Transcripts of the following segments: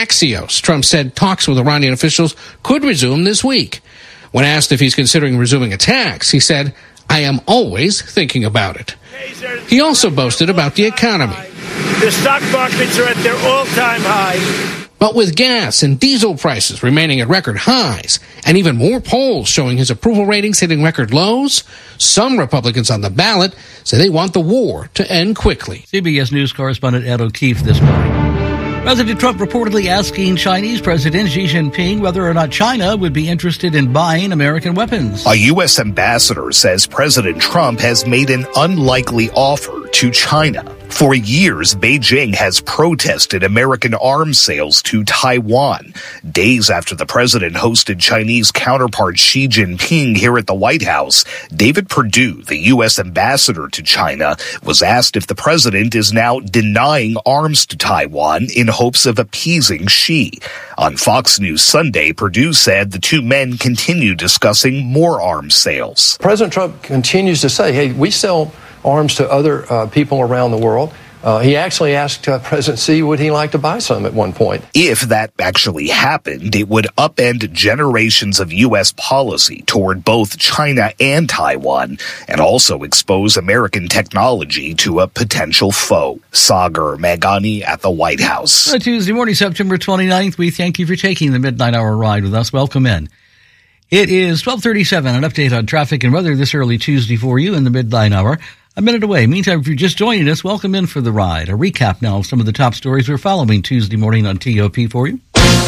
Axios. Trump said talks with Iranian officials could resume this week. When asked if he's considering resuming attacks, he said, "I am always thinking about it." He also boasted about the economy. The stock markets are at their all-time high. But with gas and diesel prices remaining at record highs, and even more polls showing his approval ratings hitting record lows, some Republicans on the ballot say they want the war to end quickly. CBS News correspondent Ed O'Keefe this morning. President Trump reportedly asking Chinese President Xi Jinping whether or not China would be interested in buying American weapons. A U.S. ambassador says President Trump has made an unlikely offer to China. For years, Beijing has protested American arms sales to Taiwan. Days after the president hosted Chinese counterpart Xi Jinping here at the White House, David Perdue, the U.S. ambassador to China, was asked if the president is now denying arms to Taiwan in hopes of appeasing Xi. On Fox News Sunday, Perdue said the two men continue discussing more arms sales. President Trump continues to say, hey, we sell arms to other people around the world. He actually asked President Xi would he like to buy some at one point. If that actually happened, it would upend generations of U.S. policy toward both China and Taiwan, and also expose American technology to a potential foe. Sagar Meghani at the White House. Tuesday morning, September 29th, we thank you for taking the Midnight Hour ride with us. Welcome in. It is 12:37, an update on traffic and weather this early Tuesday for you in the Midnight Hour. A minute away. Meantime, if you're just joining us, welcome in for the ride. A recap now of some of the top stories we're following Tuesday morning on TOP for you.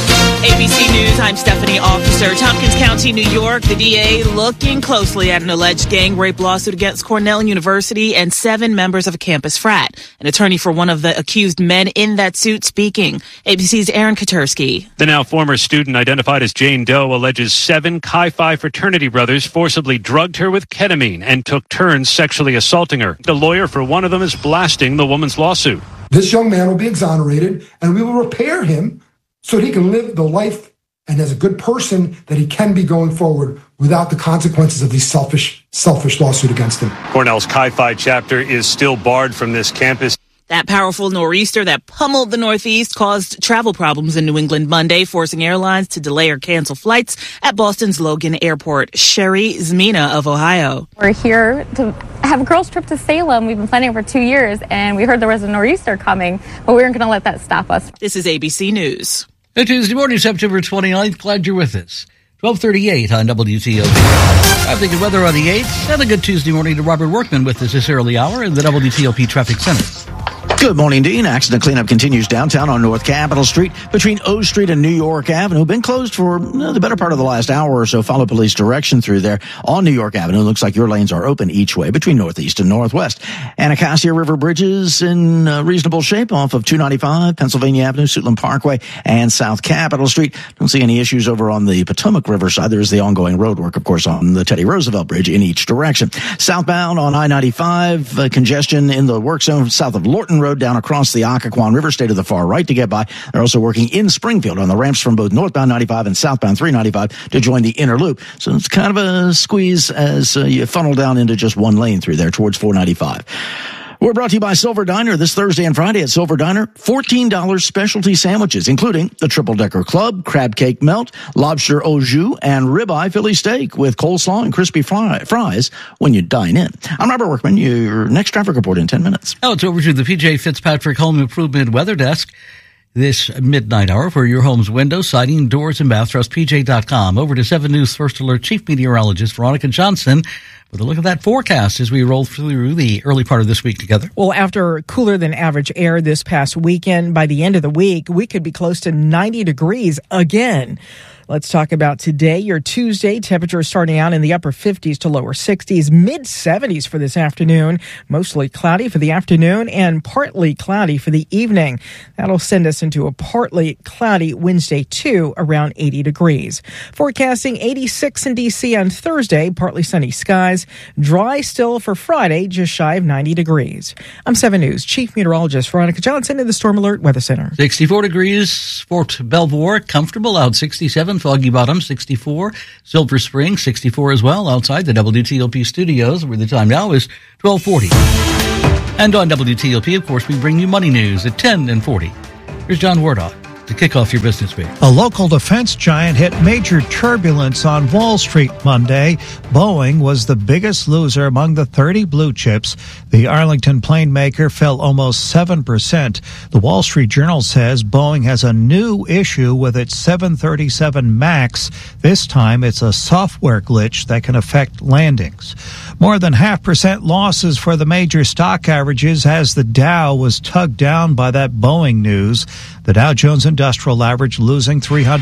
ABC News, I'm Stephanie Officer. Tompkins County, New York, the DA looking closely at an alleged gang rape lawsuit against Cornell University and 7 members of a campus frat. An attorney for one of the accused men in that suit speaking. ABC's Aaron Katersky. The now former student identified as Jane Doe alleges 7 Chi Phi fraternity brothers forcibly drugged her with ketamine and took turns sexually assaulting her. The lawyer for one of them is blasting the woman's lawsuit. This young man will be exonerated, and we will repair him so that he can live the life and as a good person that he can be going forward without the consequences of these selfish lawsuit against him. Cornell's Chi Phi chapter is still barred from this campus. That powerful nor'easter that pummeled the Northeast caused travel problems in New England Monday, forcing airlines to delay or cancel flights at Boston's Logan Airport. Sherry Zmina of Ohio. We're here to have a girls' trip to Salem. We've been planning for 2 years, and we heard there was a nor'easter coming, but we weren't going to let that stop us. This is ABC News. It's Tuesday morning, September 29th. Glad you're with us. 12:38 on WTOP. Traffic and weather on the 8th. And a good Tuesday morning to Robert Workman with us this early hour in the WTOP Traffic Center. Good morning, Dean. Accident cleanup continues downtown on North Capitol Street between O Street and New York Avenue. Been closed for the better part of the last hour or so. Follow police direction through there on New York Avenue. Looks like your lanes are open each way between Northeast and Northwest. Anacostia River Bridge is in reasonable shape off of 295, Pennsylvania Avenue, Suitland Parkway, and South Capitol Street. Don't see any issues over on the Potomac River side. There is the ongoing road work, of course, on the Teddy Roosevelt Bridge in each direction. Southbound on I-95, congestion in the work zone south of Lorton Road down across the Occoquan River. Stay to the far right to get by. They're also working in Springfield on the ramps from both northbound 95 and southbound 395 to join the inner loop. So it's kind of a squeeze as you funnel down into just one lane through there towards 495. We're brought to you by Silver Diner this Thursday and Friday at Silver Diner. $14 specialty sandwiches, including the Triple-Decker Club, Crab Cake Melt, Lobster au jus, and Ribeye Philly Steak with coleslaw and crispy fries when you dine in. I'm Robert Workman. Your next traffic report in 10 minutes. Now it's over to the P.J. Fitzpatrick Home Improvement Weather Desk this midnight hour for your home's windows, siding, doors, and bath. Trust PJ.com. Over to 7 News First Alert Chief Meteorologist Veronica Johnson with a look at that forecast as we roll through the early part of this week together. Well, after cooler than average air this past weekend, by the end of the week, we could be close to 90 degrees again. Let's talk about today, your Tuesday. Temperatures starting out in the upper 50s to lower 60s, mid-70s for this afternoon. Mostly cloudy for the afternoon and partly cloudy for the evening. That'll send us into a partly cloudy Wednesday, too, around 80 degrees. Forecasting 86 in D.C. on Thursday, partly sunny skies. Dry still for Friday, just shy of 90 degrees. I'm 7 News Chief Meteorologist Veronica Johnson in the Storm Alert Weather Center. 64 degrees, Fort Belvoir, comfortable out 67. Foggy Bottom, 64. Silver Spring, 64 as well, outside the WTOP studios, where the time now is 12:40. And on WTOP, of course, we bring you money news at 10 and 40. Here's John Wardock. to kick off your business week. A local defense giant hit major turbulence on Wall Street Monday. Boeing was the biggest loser among the 30 blue chips. The Arlington plane maker fell almost 7%. The Wall Street Journal says Boeing has a new issue with its 737 MAX. This time it's a software glitch that can affect landings. More than 0.5% losses for the major stock averages as the Dow was tugged down by that Boeing news. The Dow Jones Industrial Average losing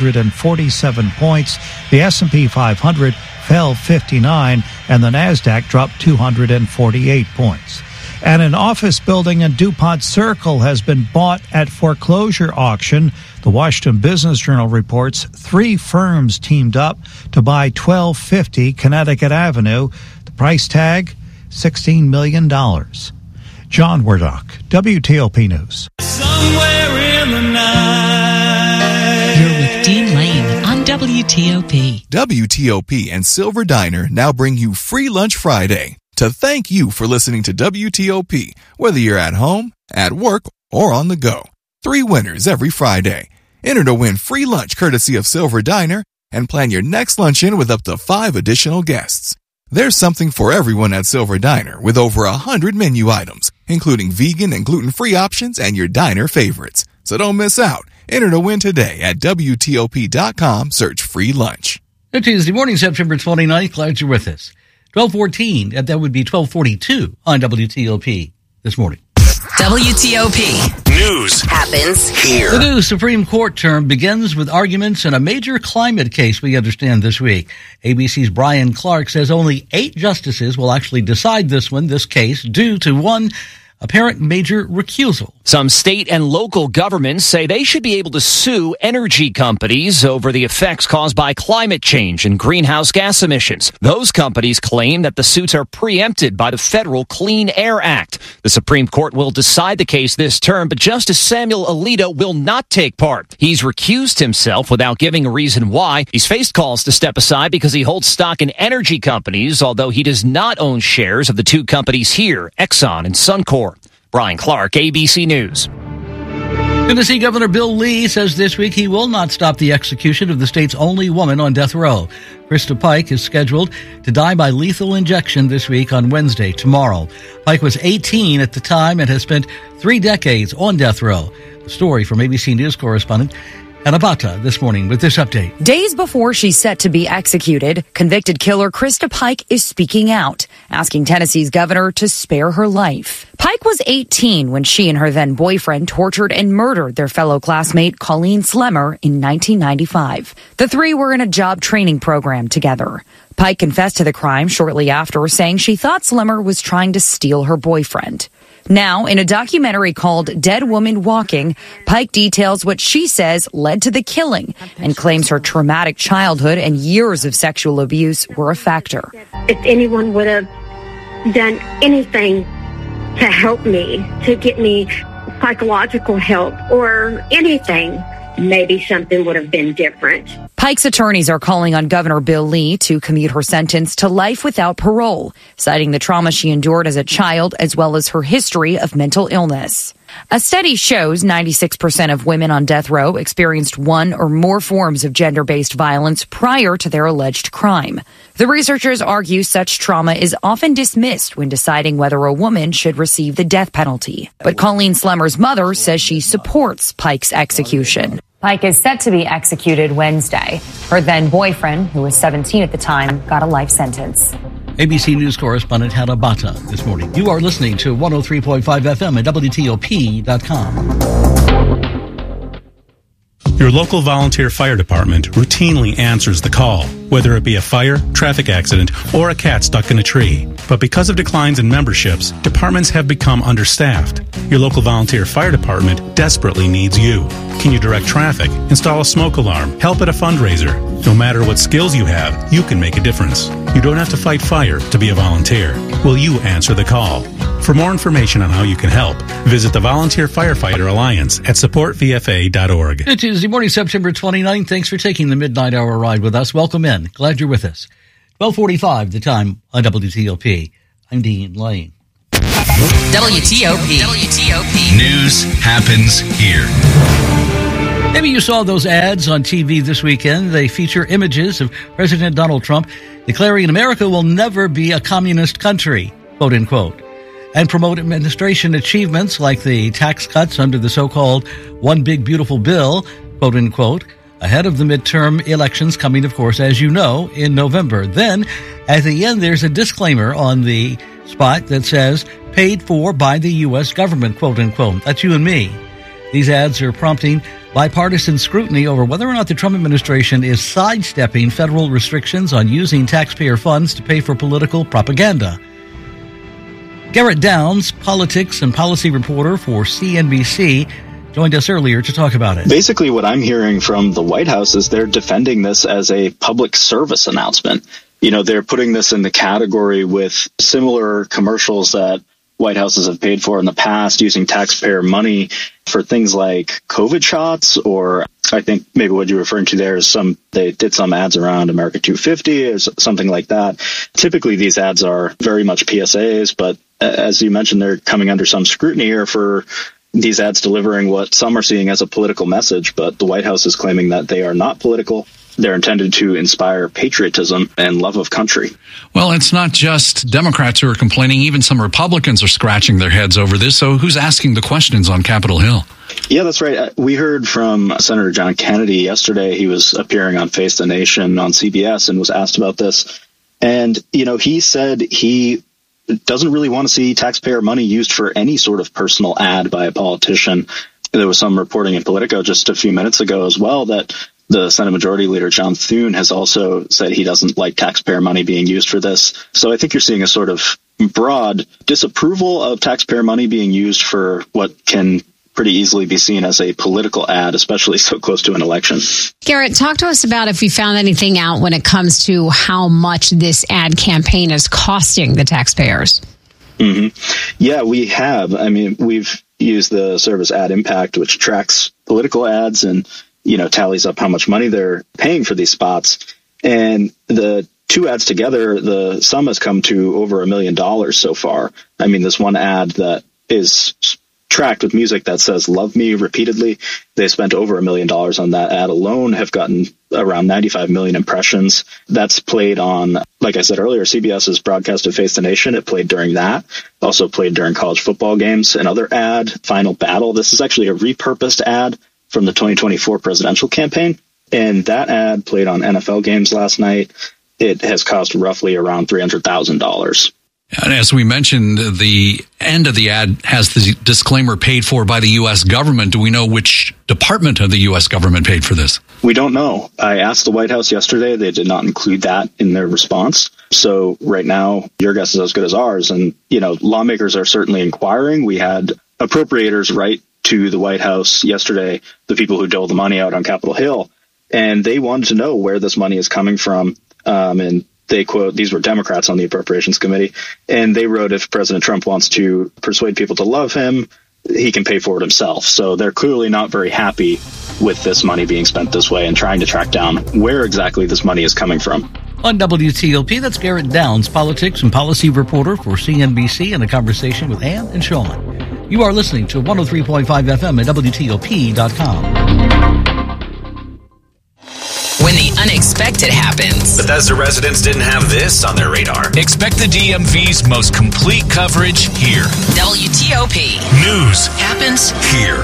347 points. The S&P 500 fell 59, and the Nasdaq dropped 248 points. And an office building in DuPont Circle has been bought at foreclosure auction. The Washington Business Journal reports 3 firms teamed up to buy 1250 Connecticut Avenue. The price tag, $16 million. John Wardock, WTOP News. Somewhere in the night. You're with Dean Lane on WTOP. WTOP and Silver Diner now bring you Free Lunch Friday to thank you for listening to WTOP, whether you're at home, at work, or on the go. 3 winners every Friday. Enter to win free lunch courtesy of Silver Diner and plan your next luncheon with up to 5 additional guests. There's something for everyone at Silver Diner with over 100 menu items, including vegan and gluten-free options and your diner favorites. So don't miss out. Enter to win today at WTOP.com. Search free lunch. It's Tuesday morning, September 29th. Glad you're with us. 12:14, and that would be 12:42 on WTOP this morning. WTOP. News happens here. The new Supreme Court term begins with arguments in a major climate case, we understand, this week. ABC's Brian Clark says only 8 justices will actually decide this case, due to one apparent major recusal. Some state and local governments say they should be able to sue energy companies over the effects caused by climate change and greenhouse gas emissions. Those companies claim that the suits are preempted by the Federal Clean Air Act. The Supreme Court will decide the case this term, but Justice Samuel Alito will not take part. He's recused himself without giving a reason why. He's faced calls to step aside because he holds stock in energy companies, although he does not own shares of the 2 companies here, Exxon and Suncor. Brian Clark, ABC News. Tennessee Governor Bill Lee says this week he will not stop the execution of the state's only woman on death row. Krista Pike is scheduled to die by lethal injection this week on Wednesday, tomorrow. Pike was 18 at the time and has spent 3 decades on death row. The story from ABC News correspondent Anabata this morning with this update. Days before she's set to be executed, convicted killer Krista Pike is speaking out, asking Tennessee's governor to spare her life. Pike was 18 when she and her then boyfriend tortured and murdered their fellow classmate Colleen Slemmer in 1995. The 3 were in a job training program together. Pike confessed to the crime shortly after, saying she thought Slemmer was trying to steal her boyfriend. Now, in a documentary called Dead Woman Walking, Pike details what she says led to the killing and claims her traumatic childhood and years of sexual abuse were a factor. If anyone would have done anything to help me, to get me psychological help or anything, maybe something would have been different. Pike's attorneys are calling on Governor Bill Lee to commute her sentence to life without parole, citing the trauma she endured as a child as well as her history of mental illness. A study shows 96% of women on death row experienced 1 or more forms of gender-based violence prior to their alleged crime. The researchers argue such trauma is often dismissed when deciding whether a woman should receive the death penalty. But Colleen Slemmer's mother says she supports Pike's execution. Pike is set to be executed Wednesday. Her then boyfriend, who was 17 at the time, got a life sentence. ABC News correspondent Hannah Bata this morning. You are listening to 103.5 FM at WTOP.com. Your local volunteer fire department routinely answers the call, whether it be a fire, traffic accident, or a cat stuck in a tree. But because of declines in memberships, departments have become understaffed. Your local volunteer fire department desperately needs you. Can you direct traffic, install a smoke alarm, help at a fundraiser? No matter what skills you have, you can make a difference. You don't have to fight fire to be a volunteer. Will you answer the call? For more information on how you can help, visit the Volunteer Firefighter Alliance at supportvfa.org. It's Tuesday morning, September 29th. Thanks for taking the midnight hour ride with us. Welcome in. Glad you're with us. 12:45, the time on WTOP. I'm Dean Lane. WTOP. News happens here. Maybe you saw those ads on TV this weekend. They feature images of President Donald Trump declaring America will never be a communist country, quote unquote, and promote administration achievements like the tax cuts under the so-called One Big Beautiful Bill, quote unquote, ahead of the midterm elections coming, of course, as you know, in November. Then, at the end, there's a disclaimer on the spot that says, paid for by the U.S. government, quote unquote. That's you and me. These ads are prompting bipartisan scrutiny over whether or not the Trump administration is sidestepping federal restrictions on using taxpayer funds to pay for political propaganda. Garrett Downs, politics and policy reporter for CNBC, joined us earlier to talk about it. Basically, what I'm hearing from the White House is they're defending this as a public service announcement. You know, they're putting this in the category with similar commercials that White Houses have paid for in the past using taxpayer money for things like COVID shots, or I think maybe what you're referring to there is they did some ads around America 250 or something like that. Typically, these ads are very much PSAs, but as you mentioned, they're coming under some scrutiny here for these ads delivering what some are seeing as a political message, but the White House is claiming that they are not political. They're intended to inspire patriotism and love of country. Well, it's not just Democrats who are complaining. Even some Republicans are scratching their heads over this. So who's asking the questions on Capitol Hill? Yeah, that's right. We heard from Senator John Kennedy yesterday. He was appearing on Face the Nation on CBS and was asked about this. And, you know, he said he doesn't really want to see taxpayer money used for any sort of personal ad by a politician. There was some reporting in Politico just a few minutes ago as well that the Senate Majority Leader, John Thune, has also said he doesn't like taxpayer money being used for this. So I think you're seeing a sort of broad disapproval of taxpayer money being used for what can pretty easily be seen as a political ad, especially so close to an election. Garrett, talk to us about if you found anything out when it comes to how much this ad campaign is costing the taxpayers. Mm-hmm. Yeah, we have. I mean, we've used the service Ad Impact, which tracks political ads and tallies up how much money they're paying for these spots. And the two ads together, the sum has come to over $1 million so far. I mean, this one ad that is tracked with music that says "Love Me" repeatedly, they spent over $1 million on that ad alone, have gotten around 95 million impressions. That's played on, like I said earlier, CBS's broadcast of Face the Nation. It played during that, also played during college football games. Another ad, Final Battle. This is actually a repurposed ad from the 2024 presidential campaign. And that ad played on NFL games last night. It has cost roughly around $300,000. And as we mentioned, the end of the ad has the disclaimer paid for by the U.S. government. Do we know which department of the U.S. government paid for this? We don't know. I asked the White House yesterday. They did not include that in their response. So right now, your guess is as good as ours. And, lawmakers are certainly inquiring. We had appropriators write to the White House yesterday, the people who dole the money out on Capitol Hill, and they wanted to know where this money is coming from. And they quote, these were Democrats on the Appropriations Committee, and they wrote, if President Trump wants to persuade people to love him, he can pay for it himself. So they're clearly not very happy with this money being spent this way and trying to track down where exactly this money is coming from. On WTOP, that's Garrett Downs, politics and policy reporter for CNBC, in a conversation with Ann and Sean. You are listening to 103.5 FM at WTOP.com. When the unexpected happens. Bethesda residents didn't have this on their radar. Expect the DMV's most complete coverage here. WTOP. News happens here.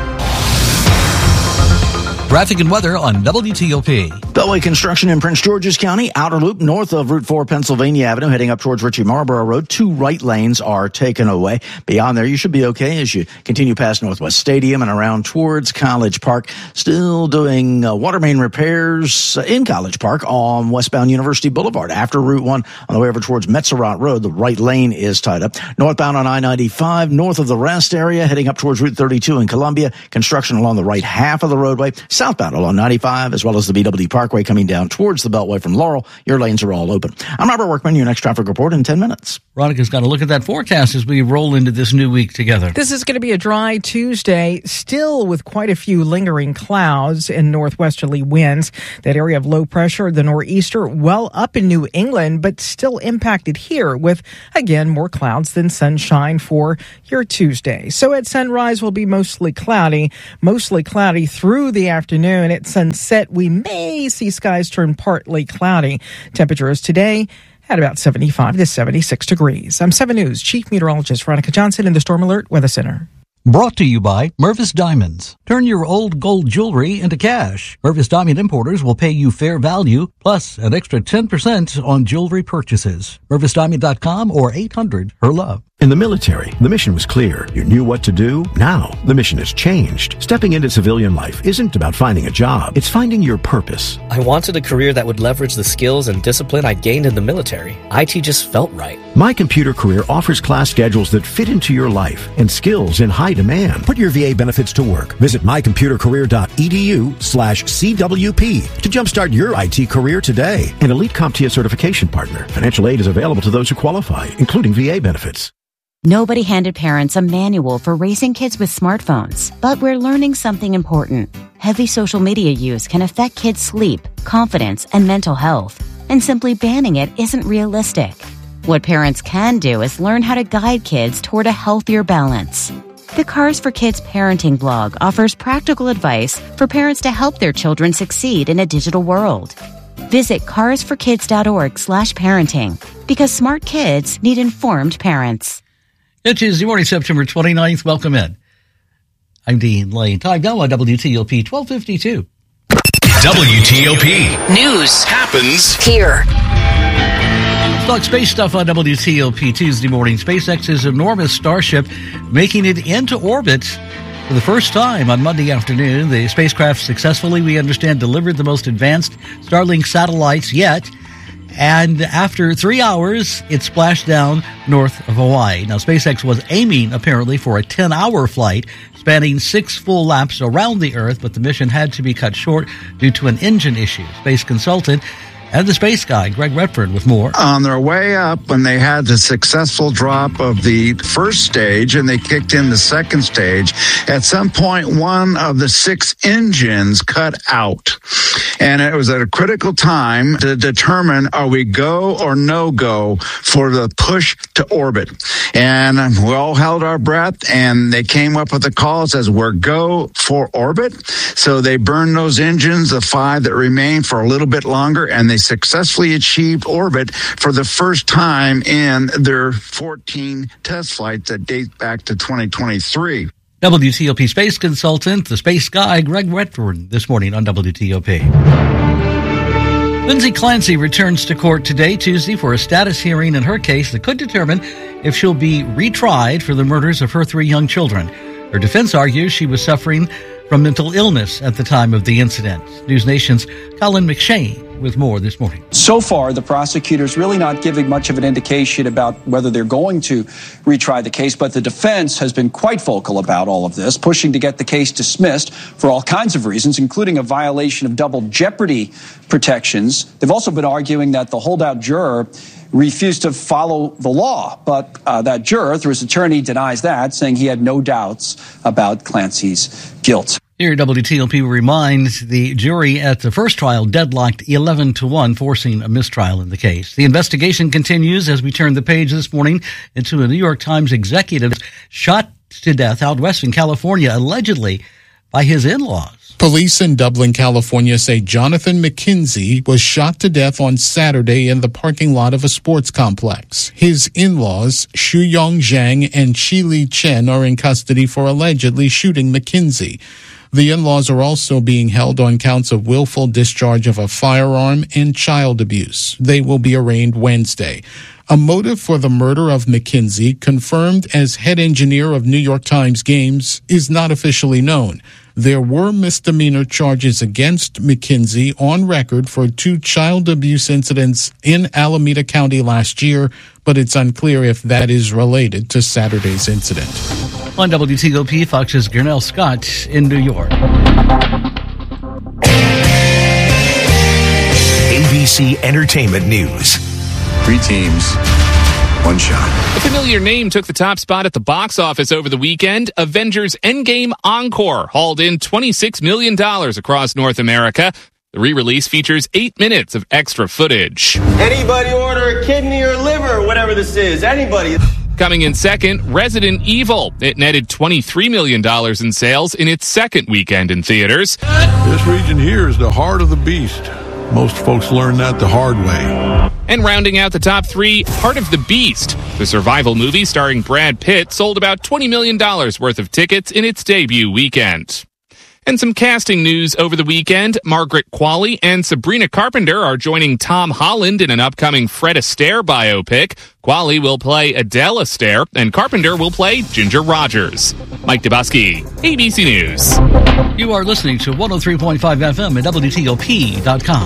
Traffic and weather on WTOP. Beltway construction in Prince George's County, outer loop north of Route 4 Pennsylvania Avenue, heading up towards Ritchie Marlboro Road. 2 right lanes are taken away. Beyond there, you should be okay as you continue past Northwest Stadium and around towards College Park. Still doing water main repairs in College Park on westbound University Boulevard. After Route 1 on the way over towards Metzeroth Road, the right lane is tied up. Northbound on I-95, north of the rest area, heading up towards Route 32 in Columbia. Construction along the right half of the roadway. southbound along 95, as well as the BWD Parkway coming down towards the Beltway from Laurel. Your lanes are all open. I'm Robert Workman, your next traffic report in 10 minutes. Veronica's got to look at that forecast as we roll into this new week together. This is going to be a dry Tuesday, still with quite a few lingering clouds and northwesterly winds. That area of low pressure, the nor'easter, well up in New England, but still impacted here with, again, more clouds than sunshine for your Tuesday. So at sunrise, will be mostly cloudy through the afternoon. At sunset, we may see skies turn partly cloudy. Temperatures today at about 75 to 76 degrees. I'm 7 News Chief Meteorologist Veronica Johnson in the Storm Alert Weather Center. Brought to you by Mervis Diamonds. Turn your old gold jewelry into cash. Mervis Diamond Importers will pay you fair value, plus an extra 10% on jewelry purchases. MervisDiamond.com or 800-HER-LOVE. In the military, the mission was clear. You knew what to do. Now, the mission has changed. Stepping into civilian life isn't about finding a job. It's finding your purpose. I wanted a career that would leverage the skills and discipline I gained in the military. IT just felt right. My Computer Career offers class schedules that fit into your life and skills in high demand. Put your VA benefits to work. Visit mycomputercareer.edu/CWP to jumpstart your IT career today. An elite CompTIA certification partner. Financial aid is available to those who qualify, including VA benefits. Nobody handed parents a manual for raising kids with smartphones, but we're learning something important. Heavy social media use can affect kids' sleep, confidence, and mental health, and simply banning it isn't realistic. What parents can do is learn how to guide kids toward a healthier balance. The Cars for Kids parenting blog offers practical advice for parents to help their children succeed in a digital world. Visit carsforkids.org/parenting, because smart kids need informed parents. It's Tuesday morning, September 29th. Welcome in. I'm Dean Lane. Time now on WTOP 1252. WTOP. News happens here. Talk space stuff on WTOP Tuesday morning. SpaceX's enormous Starship making it into orbit for the first time on Monday afternoon. The spacecraft successfully, we understand, delivered the most advanced Starlink satellites yet. And after 3 hours, it splashed down north of Hawaii. Now, SpaceX was aiming, apparently, for a 10-hour flight spanning 6 full laps around the Earth, but the mission had to be cut short due to an engine issue. Space consultant and the space guy, Greg Redford, with more. On their way up, when they had the successful drop of the first stage and they kicked in the second stage, at some point, one of the 6 engines cut out. And it was at a critical time to determine, are we go or no go for the push to orbit? And we all held our breath, and they came up with a call that says, we're go for orbit. So they burned those engines, the 5 that remained, for a little bit longer, and they successfully achieved orbit for the first time in their 14 test flights that date back to 2023. WTOP space consultant, the space guy, Greg Redford, this morning on WTOP. Lindsay Clancy returns to court today, Tuesday, for a status hearing in her case that could determine if she'll be retried for the murders of her 3 young children. Her defense argues she was suffering from mental illness at the time of the incident. News Nation's Colin McShane with more this morning. So far, the prosecutor's really not giving much of an indication about whether they're going to retry the case, but the defense has been quite vocal about all of this, pushing to get the case dismissed for all kinds of reasons, including a violation of double jeopardy protections. They've also been arguing that the holdout juror refused to follow the law, but that juror, through his attorney, denies that, saying he had no doubts about Clancy's guilt. Here at WTOP, we remind the jury at the first trial deadlocked 11-1, forcing a mistrial in the case. The investigation continues as we turn the page this morning into a New York Times executive shot to death out west in California, allegedly by his in-laws. Police in Dublin, California say Jonathan McKinsey was shot to death on Saturday in the parking lot of a sports complex. His in-laws, Shuyong Zhang and Shili Chen, are in custody for allegedly shooting McKinsey. The in-laws are also being held on counts of willful discharge of a firearm and child abuse. They will be arraigned Wednesday. A motive for the murder of McKinsey, confirmed as head engineer of New York Times Games, is not officially known. There were misdemeanor charges against McKinsey on record for 2 child abuse incidents in Alameda County last year, but it's unclear if that is related to Saturday's incident. On WTOP, Fox's Gernell Scott in New York. ABC Entertainment News. 3 teams, 1 shot. A familiar name took the top spot at the box office over the weekend. Avengers Endgame Encore hauled in $26 million across North America. The re-release features 8 minutes of extra footage. Anybody order a kidney or liver, whatever this is? Anybody? Coming in second, Resident Evil. It netted $23 million in sales in its second weekend in theaters. This region here is the heart of the beast. Most folks learn that the hard way. And rounding out the top 3, Heart of the Beast. The survival movie starring Brad Pitt sold about $20 million worth of tickets in its debut weekend. And some casting news over the weekend. Margaret Qualley and Sabrina Carpenter are joining Tom Holland in an upcoming Fred Astaire biopic. Qualley will play Adele Astaire, and Carpenter will play Ginger Rogers. Mike Dubusky, ABC News. You are listening to 103.5 FM at WTOP.com.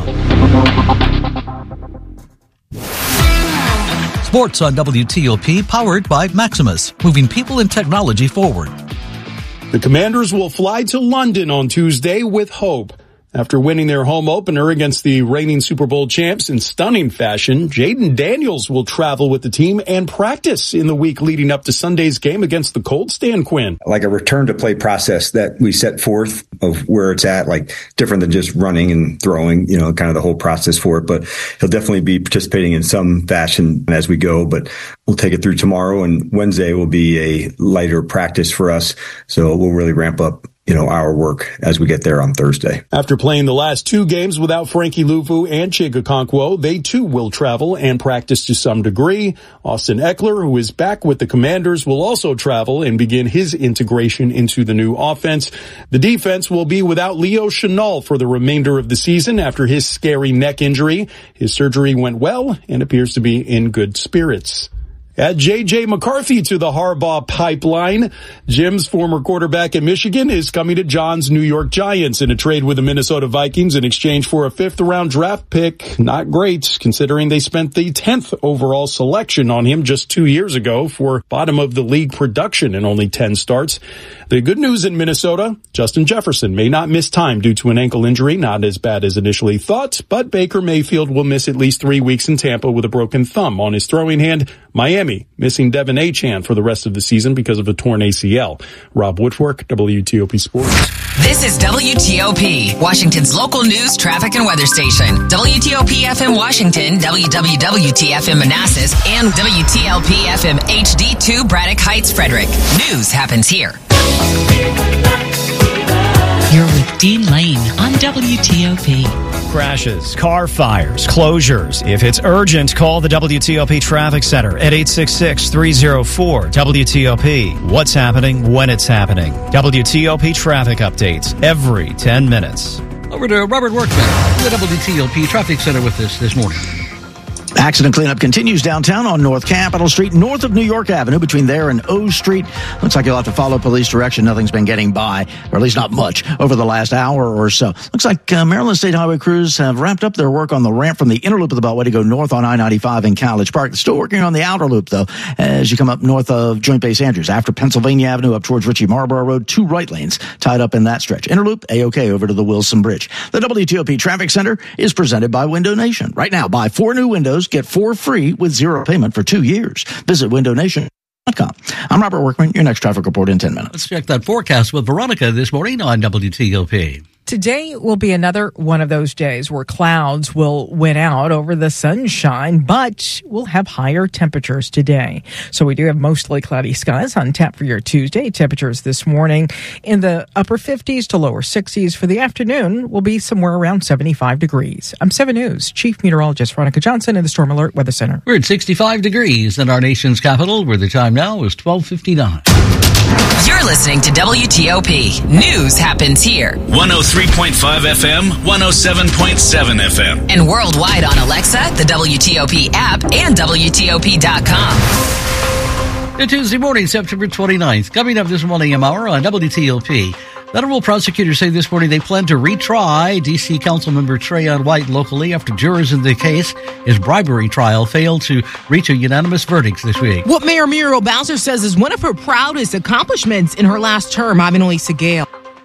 Sports on WTOP, powered by Maximus, moving people and technology forward. The Commanders will fly to London on Tuesday with hope. After winning their home opener against the reigning Super Bowl champs in stunning fashion, Jaden Daniels will travel with the team and practice in the week leading up to Sunday's game against the Colts. Dan Quinn. Like a return to play process that we set forth of where it's at, like different than just running and throwing, kind of the whole process for it. But he'll definitely be participating in some fashion as we go, but we'll take it through tomorrow, and Wednesday will be a lighter practice for us. So we'll really ramp up our work as we get there on Thursday. After playing the last 2 games without Frankie Luvu and Chig Okonkwo, they too will travel and practice to some degree. Austin Eckler, who is back with the Commanders, will also travel and begin his integration into the new offense. The defense will be without Leo Chenal for the remainder of the season after his scary neck injury. His surgery went well and appears to be in good spirits. Add J.J. McCarthy to the Harbaugh pipeline. Jim's former quarterback at Michigan is coming to John's New York Giants in a trade with the Minnesota Vikings in exchange for a 5th-round draft pick. Not great, considering they spent the 10th overall selection on him just 2 years ago for bottom-of-the-league production in only 10 starts. The good news in Minnesota, Justin Jefferson may not miss time due to an ankle injury, not as bad as initially thought, but Baker Mayfield will miss at least 3 weeks in Tampa with a broken thumb on his throwing hand. Miami missing Devin Achane for the rest of the season because of a torn ACL. Rob Woodfork, WTOP Sports. This is WTOP, Washington's local news, traffic, and weather station. WTOP FM Washington, WWWT-FM Manassas, and WTLP FM HD2 Braddock Heights, Frederick. News happens here. You're with Dean Lane on WTOP. Crashes, car fires, closures. If it's urgent, call the WTOP Traffic Center at 866-304-WTOP. What's happening when it's happening. WTOP traffic updates every 10 minutes. Over to Robert Workman, the WTOP Traffic Center with us this morning. Accident cleanup continues downtown on North Capitol Street, north of New York Avenue, between there and O Street. Looks like you'll have to follow police direction. Nothing's been getting by, or at least not much, over the last hour or so. Looks like Maryland State Highway crews have wrapped up their work on the ramp from the inner loop of the Beltway to go north on I-95 in College Park. They're still working on the outer loop, though, as you come up north of Joint Base Andrews. After Pennsylvania Avenue up towards Ritchie Marlborough Road, 2 right lanes tied up in that stretch. Inner loop, A-OK, over to the Wilson Bridge. The WTOP Traffic Center is presented by Window Nation. Right now, buy 4 new windows, get 4 free with 0 payment for 2 years. Visit windownation.com. I'm Robert Workman, your next traffic report in 10 minutes. Let's check that forecast with Veronica this morning on WTOP. Today will be another one of those days where clouds will win out over the sunshine, but we'll have higher temperatures today. So we do have mostly cloudy skies on tap for your Tuesday. Temperatures this morning in the upper 50s to lower 60s. For the afternoon, will be somewhere around 75 degrees. I'm 7 News Chief Meteorologist Veronica Johnson in the Storm Alert Weather Center. We're at 65 degrees in our nation's capital, where the time now is 12:59. You're listening to WTOP. News happens here. 103.5 FM, 107.7 FM. And worldwide on Alexa, the WTOP app, and WTOP.com. It's Tuesday morning, September 29th. Coming up this morning hour on WTOP. Federal prosecutors say this morning they plan to retry D.C. Councilmember Trayon White locally after jurors in the case. His bribery trial failed to reach a unanimous verdict this week. What Mayor Muriel Bowser says is one of her proudest accomplishments in her last term. I'm Annalisa Gale.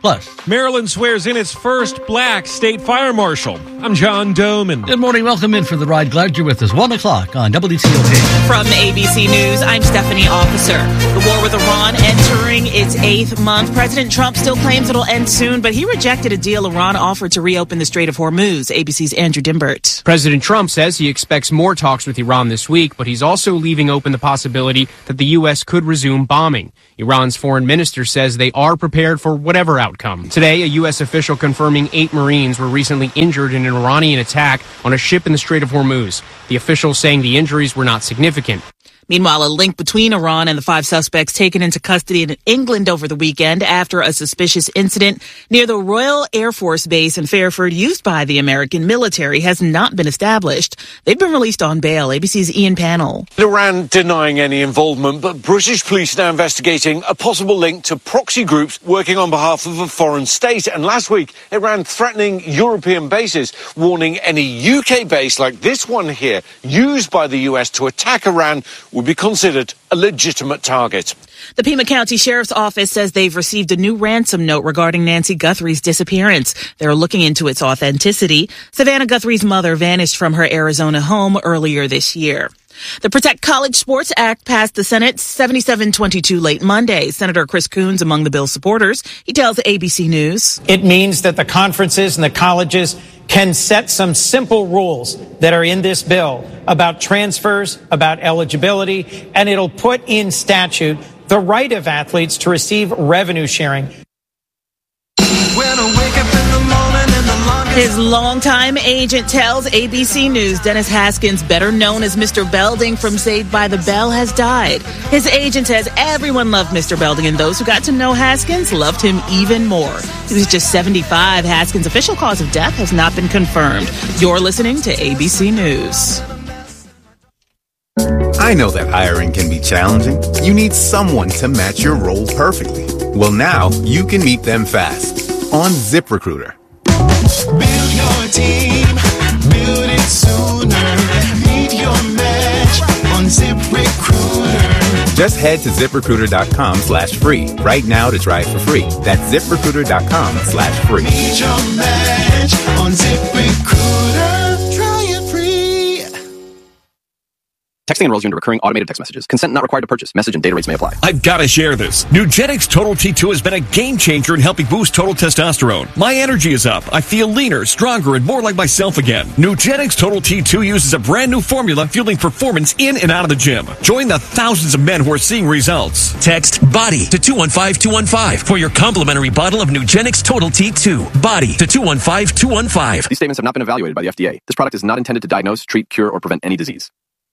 Plus, Maryland swears in its first black state fire marshal. I'm John Doman. Good morning. Welcome in for the ride. Glad you're with us. 1 o'clock on WTOP. From ABC News, I'm Stephanie Officer. The war with Iran entering its 8th month. President Trump still claims it'll end soon, but he rejected a deal Iran offered to reopen the Strait of Hormuz. ABC's Andrew Dimbert. President Trump says he expects more talks with Iran this week, but he's also leaving open the possibility that the U.S. could resume bombing. Iran's foreign minister says they are prepared for whatever outcome. Today, a U.S. official confirming 8 Marines were recently injured in an Iranian attack on a ship in the Strait of Hormuz. The official saying the injuries were not significant. Meanwhile, a link between Iran and the 5 suspects taken into custody in England over the weekend after a suspicious incident near the Royal Air Force Base in Fairford used by the American military has not been established. They've been released on bail. ABC's Ian Pannell. Iran denying any involvement, but British police now investigating a possible link to proxy groups working on behalf of a foreign state. And last week, Iran threatening European bases, warning any UK base like this one here, used by the US to attack Iran, would be considered a legitimate target. The Pima County Sheriff's Office says they've received a new ransom note regarding Nancy Guthrie's disappearance. They're looking into its authenticity. Savannah Guthrie's mother vanished from her Arizona home earlier this year. The Protect College Sports Act passed the Senate 77-22 late Monday. Senator Chris Coons among the bill's supporters. He tells ABC News. It means that the conferences and the colleges can set some simple rules that are in this bill about transfers, about eligibility, and it'll put in statute the right of athletes to receive revenue sharing. His longtime agent tells ABC News Dennis Haskins, better known as Mr. Belding from Saved by the Bell, has died. His agent says everyone loved Mr. Belding, and those who got to know Haskins loved him even more. He was just 75. Haskins' official cause of death has not been confirmed. You're listening to ABC News. I know that hiring can be challenging. You need someone to match your role perfectly. Well, now you can meet them fast on ZipRecruiter. Build your team, build it sooner. Meet your match on ZipRecruiter. Just head to ZipRecruiter.com/free right now to try it for free. That's ZipRecruiter.com/free. Meet your match on ZipRecruiter. Try it free. Texting enrolls you into recurring automated text messages. Consent not required to purchase. Message and data rates may apply. I've got to share this. Nugenix Total T2 has been a game changer in helping boost total testosterone. My energy is up. I feel leaner, stronger, and more like myself again. Nugenix Total T2 uses a brand new formula fueling performance in and out of the gym. Join the thousands of men who are seeing results. Text BODY to 215-215 for your complimentary bottle of Nugenix Total T2. BODY to 215-215. These statements have not been evaluated by the FDA. This product is not intended to diagnose, treat, cure, or prevent any disease.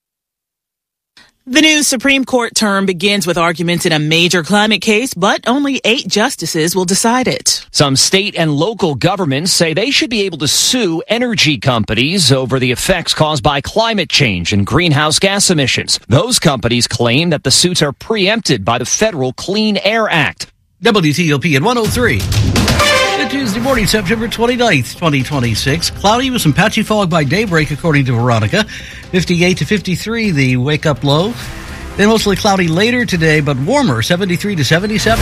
The new Supreme Court term begins with arguments in a major climate case, but only 8 justices will decide it. Some state and local governments say they should be able to sue energy companies over the effects caused by climate change and greenhouse gas emissions. Those companies claim that the suits are preempted by the Federal Clean Air Act. WTOP at 103. Tuesday morning, September 29th, 2026. Cloudy with some patchy fog by daybreak, according to Veronica. 58 to 53, the wake-up low. Then mostly cloudy later today, but warmer, 73 to 77.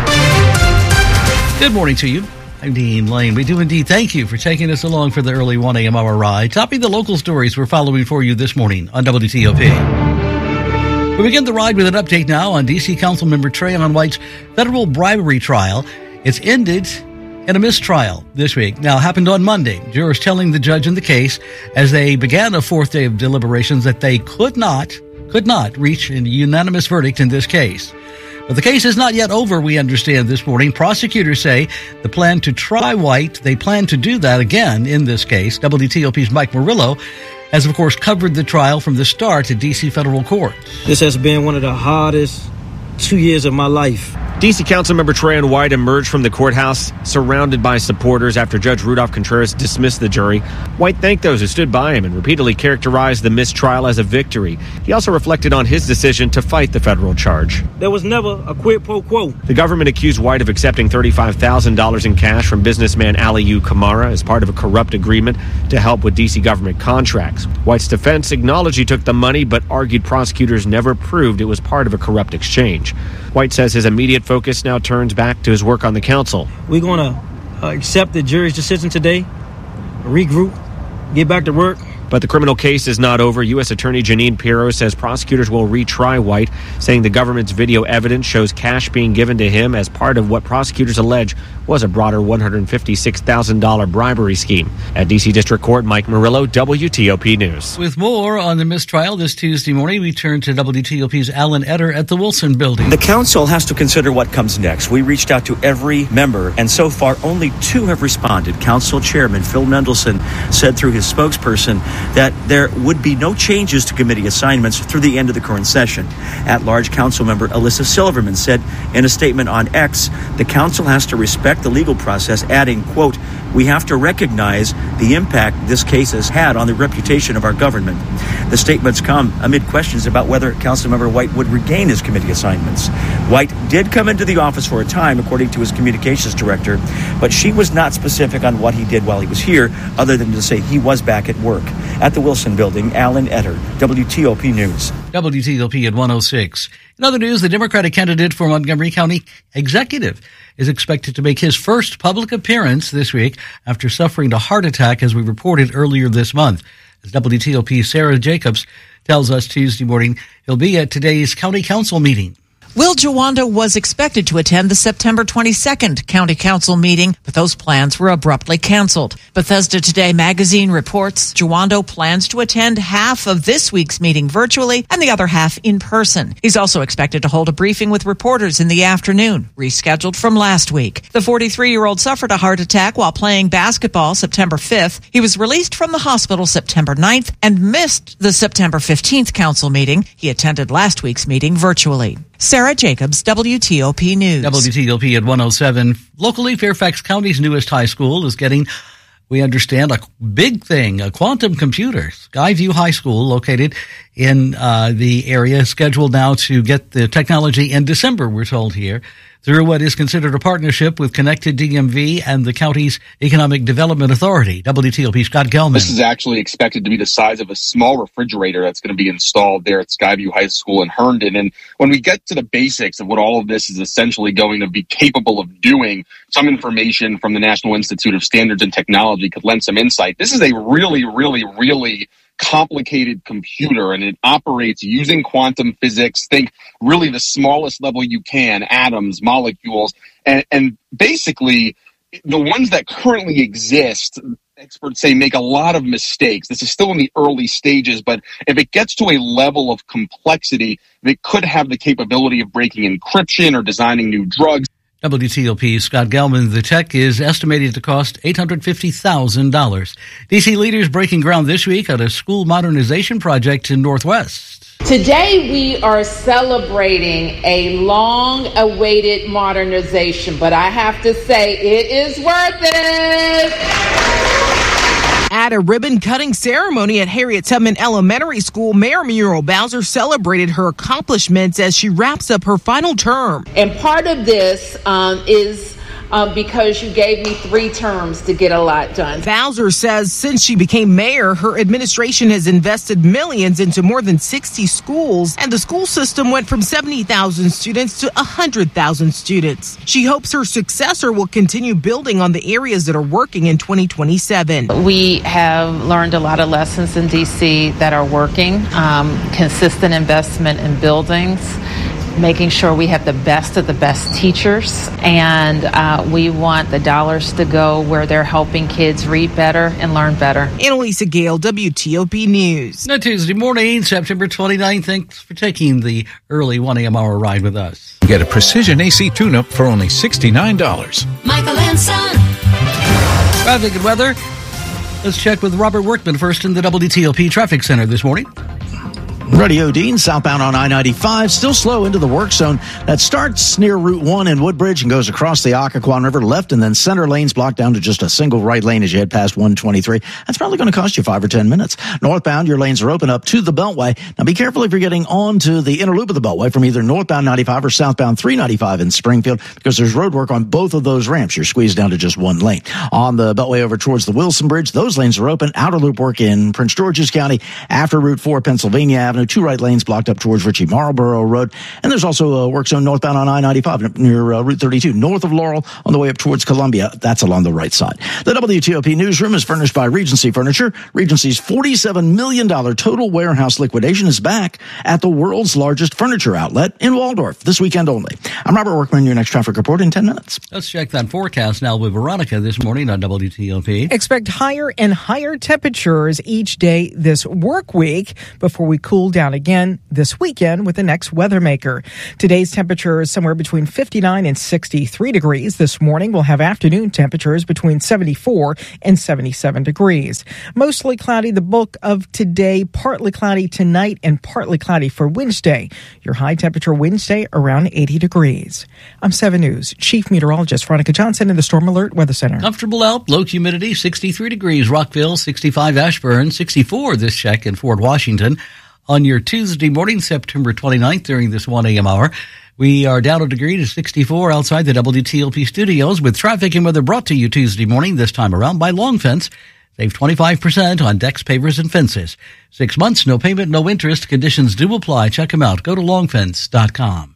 Good morning to you. I'm Dean Lane. We do indeed thank you for taking us along for the early 1 a.m. hour ride. Topping the local stories we're following for you this morning on WTOP. We begin the ride with an update now on D.C. Councilmember Trayon White's federal bribery trial. It's ended in a mistrial this week. Now, happened on Monday. Jurors telling the judge in the case as they began a 4th day of deliberations that they could not reach a unanimous verdict in this case. But the case is not yet over, we understand this morning. Prosecutors say the plan to try White, they plan to do that again in this case. WTOP's Mike Murillo has, of course, covered the trial from the start at D.C. federal court. This has been one of the hardest 2 years of my life. D.C. Councilmember Trayon White emerged from the courthouse surrounded by supporters after Judge Rudolph Contreras dismissed the jury. White thanked those who stood by him and repeatedly characterized the mistrial as a victory. He also reflected on his decision to fight the federal charge. There was never a quid pro quo. The government accused White of accepting $35,000 in cash from businessman Aliyu Kamara as part of a corrupt agreement to help with D.C. government contracts. White's defense acknowledged he took the money, but argued prosecutors never proved it was part of a corrupt exchange. White says his immediate focus now turns back to his work on the council. We're going to accept the jury's decision today, regroup, get back to work. But the criminal case is not over. U.S. Attorney Jeanine Pirro says prosecutors will retry White, saying the government's video evidence shows cash being given to him as part of what prosecutors allege was a broader $156,000 bribery scheme. At D.C. District Court, Mike Murillo, WTOP News. With more on the mistrial this Tuesday morning, we turn to WTOP's Alan Etter at the Wilson Building. The council has to consider what comes next. We reached out to every member, and so far only 2 have responded. Council Chairman Phil Mendelson said through his spokesperson that there would be no changes to committee assignments through the end of the current session. At-large council member Alyssa Silverman said in a statement on X, the council has to respect the legal process, adding, quote, "We have to recognize the impact this case has had on the reputation of our government." The statements come amid questions about whether Councilmember White would regain his committee assignments. White did come into the office for a time, according to his communications director, but she was not specific on what he did while he was here, other than to say he was back at work. At the Wilson Building, Alan Etter, WTOP News. WTOP at 106. In other news, the Democratic candidate for Montgomery County Executive is expected to make his first public appearance this week after suffering a heart attack, as we reported earlier this month. As WTOP's Sarah Jacobs tells us Tuesday morning, he'll be at today's county council meeting. Will Jawando was expected to attend the September 22nd County Council meeting, but those plans were abruptly canceled. Bethesda Today magazine reports Jawando plans to attend half of this week's meeting virtually and the other half in person. He's also expected to hold a briefing with reporters in the afternoon, rescheduled from last week. The 43-year-old suffered a heart attack while playing basketball September 5th. He was released from the hospital September 9th and missed the September 15th council meeting. He attended last week's meeting virtually. Sarah Jacobs, WTOP News. WTOP at 107. Locally, Fairfax County's newest high school is getting, we understand, a big thing, a quantum computer. Skyview High School, located in the area, scheduled now to get the technology in December, we're told here, through what is considered a partnership with Connected DMV and the county's Economic Development Authority. WTOP Scott Gelman. This is actually expected to be the size of a small refrigerator that's going to be installed there at Skyview High School in Herndon. And when we get to the basics of what all of this is essentially going to be capable of doing, some information from the National Institute of Standards and Technology could lend some insight. This is a really complicated computer, and it operates using quantum physics. Think really the smallest level you can, atoms, molecules, and basically the ones that currently exist, experts say, make a lot of mistakes. This is still in the early stages, but if it gets to a level of complexity, it could have the capability of breaking encryption or designing new drugs. WTOP Scott Gelman. The tech is estimated to cost $850,000. D.C. leaders breaking ground this week on a school modernization project in Northwest. Today we are celebrating a long-awaited modernization, but I have to say it is worth it. At a ribbon-cutting ceremony at Harriet Tubman Elementary School, Mayor Muriel Bowser celebrated her accomplishments as she wraps up her final term. And part of this is because you gave me 3 terms to get a lot done. Bowser says since she became mayor, her administration has invested millions into more than 60 schools, and the school system went from 70,000 students to 100,000 students. She hopes her successor will continue building on the areas that are working in 2027. We have learned a lot of lessons in D.C. that are working. Consistent investment in buildings, making sure we have the best of the best teachers, and we want the dollars to go where they're helping kids read better and learn better. Annalisa Gale, WTOP News. Now, Tuesday morning, September 29th. Thanks for taking the early 1 a.m. hour ride with us. Get a precision AC tune-up for only $69. Michael and Son. Traffic and weather. Let's check with Robert Workman first in the WTOP Traffic Center this morning. Radio Dean, southbound on I-95, still slow into the work zone. That starts near Route 1 in Woodbridge and goes across the Occoquan River left, and then center lanes blocked down to just a single right lane as you head past 123. That's probably going to cost you 5 or 10 minutes. Northbound, your lanes are open up to the Beltway. Now be careful if you're getting onto the inner loop of the Beltway from either northbound 95 or southbound 395 in Springfield, because there's road work on both of those ramps. You're squeezed down to just one lane. On the Beltway over towards the Wilson Bridge, those lanes are open. Outer loop work in Prince George's County after Route 4 Pennsylvania Avenue. Avenue, 2 right lanes blocked up towards Ritchie Marlboro Road. And there's also a work zone northbound on I-95 near Route 32, north of Laurel on the way up towards Columbia. That's along the right side. The WTOP newsroom is furnished by Regency Furniture. Regency's $47 million total warehouse liquidation is back at the world's largest furniture outlet in Waldorf this weekend only. I'm Robert Workman, your next traffic report in 10 minutes. Let's check that forecast now with Veronica this morning on WTOP. Expect higher and higher temperatures each day this work week before we cool down again this weekend with the next weather maker. Today's temperature is somewhere between 59 and 63 degrees. This morning we'll have afternoon temperatures between 74 and 77 degrees. Mostly cloudy the bulk of today, partly cloudy tonight, and partly cloudy for Wednesday. Your high temperature Wednesday around 80 degrees. I'm 7 News Chief Meteorologist Veronica Johnson in the Storm Alert Weather Center. Comfortable out, low humidity, 63 degrees. Rockville, 65 Ashburn, 64 this check in Fort Washington. On your Tuesday morning, September 29th, during this 1 a.m. hour, we are down a degree to 64 outside the WTOP studios with traffic and weather brought to you Tuesday morning, this time around by Long Fence. Save 25% on decks, pavers, and fences. 6 months, no payment, no interest. Conditions do apply. Check them out. Go to longfence.com.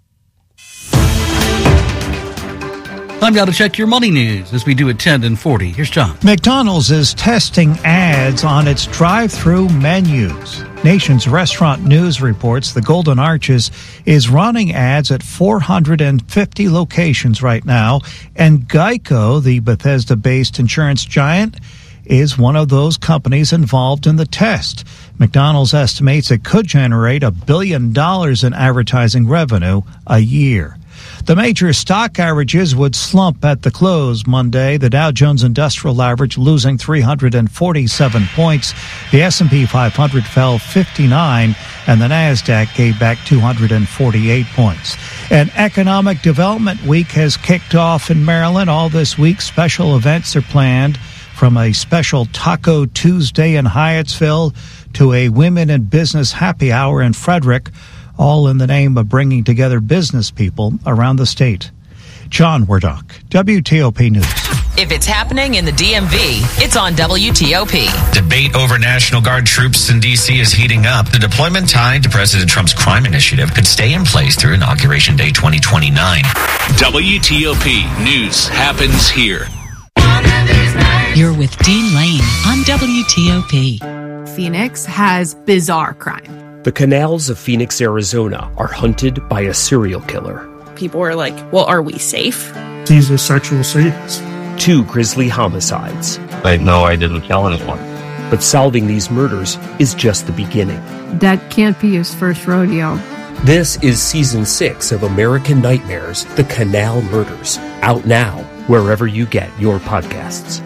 Time now to check your money news as we do at 10 and 40. Here's John. McDonald's is testing ads on its drive-through menus. Nation's Restaurant News reports the Golden Arches is running ads at 450 locations right now, and Geico, the Bethesda-based insurance giant, is one of those companies involved in the test. McDonald's estimates it could generate $1 billion in advertising revenue a year. The major stock averages would slump at the close Monday. The Dow Jones Industrial Average losing 347 points. The S&P 500 fell 59, and the Nasdaq gave back 248 points. An economic development week has kicked off in Maryland. All this week, special events are planned, from a special Taco Tuesday in Hyattsville to a Women in Business happy hour in Frederick, all in the name of bringing together business people around the state. John Wardock, WTOP News. If it's happening in the DMV, it's on WTOP. Debate over National Guard troops in D.C. is heating up. The deployment tied to President Trump's crime initiative could stay in place through Inauguration Day 2029. WTOP News happens here. You're with Dean Lane on WTOP. Phoenix has bizarre crime. The canals of Phoenix, Arizona are hunted by a serial killer. People are like, well, are we safe? He's a sexual sadist. 2 grisly homicides. No, I didn't kill anyone. But solving these murders is just the beginning. That can't be his first rodeo. This is Season 6 of American Nightmares, The Canal Murders. Out now, wherever you get your podcasts.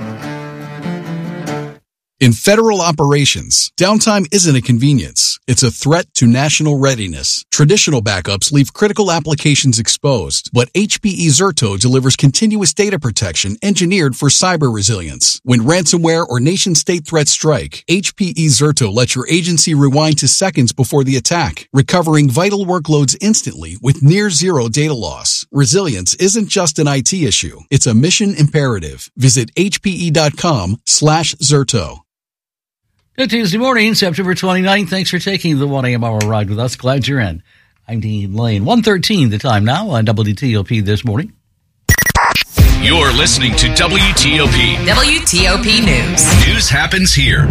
In federal operations, downtime isn't a convenience. It's a threat to national readiness. Traditional backups leave critical applications exposed, but HPE Zerto delivers continuous data protection engineered for cyber resilience. When ransomware or nation-state threats strike, HPE Zerto lets your agency rewind to seconds before the attack, recovering vital workloads instantly with near-zero data loss. Resilience isn't just an IT issue. It's a mission imperative. Visit hpe.com/Zerto. Good Tuesday morning, September 29th. Thanks for taking the 1 a.m. hour ride with us. Glad you're in. I'm Dean Lane. 1:13 the time now on WTOP this morning. You're listening to WTOP. WTOP News. News happens here.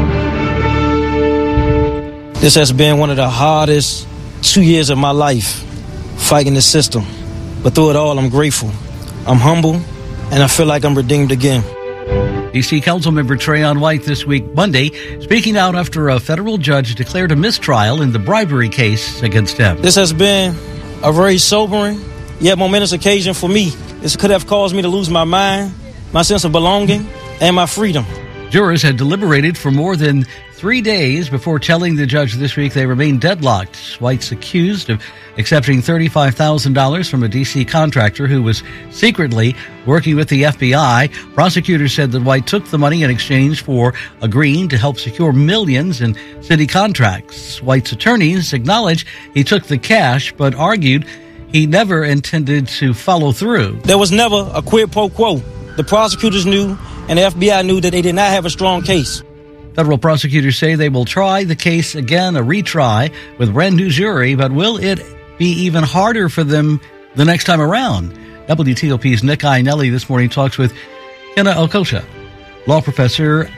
This has been one of the hardest 2 years of my life, fighting the system. But through it all, I'm grateful. I'm humble, and I feel like I'm redeemed again. D.C. Councilmember Trayon White this week, Monday, speaking out after a federal judge declared a mistrial in the bribery case against him. This has been a very sobering, yet momentous occasion for me. This could have caused me to lose my mind, my sense of belonging, and my freedom. Jurors had deliberated for more than 3 days before telling the judge this week they remain deadlocked. White's accused of accepting $35,000 from a D.C. contractor who was secretly working with the FBI. Prosecutors said that White took the money in exchange for agreeing to help secure millions in city contracts. White's attorneys acknowledged he took the cash, but argued he never intended to follow through. There was never a quid pro quo. The prosecutors knew and the FBI knew that they did not have a strong case. Federal prosecutors say they will try the case again, a retry with brand new jury, but will it be even harder for them the next time around? WTOP's Nick Iannelli this morning talks with Kenna Okocha, law professor